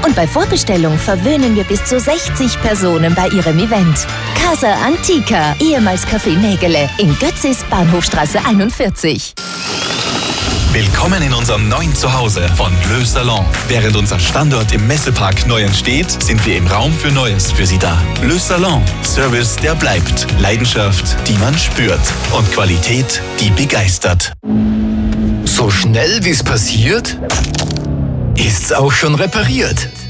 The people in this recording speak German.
Und bei Vorbestellung verwöhnen wir bis zu 60 Personen bei Ihrem Event. Casa Antica, ehemals Café Nägele, in Götzis, Bahnhofstraße 41. Willkommen in unserem neuen Zuhause von Le Salon. Während unser Standort im Messepark neu entsteht, sind wir im Raum für Neues für Sie da. Le Salon. Service, der bleibt. Leidenschaft, die man spürt. Und Qualität, die begeistert. So schnell wie es passiert, ist's auch schon repariert.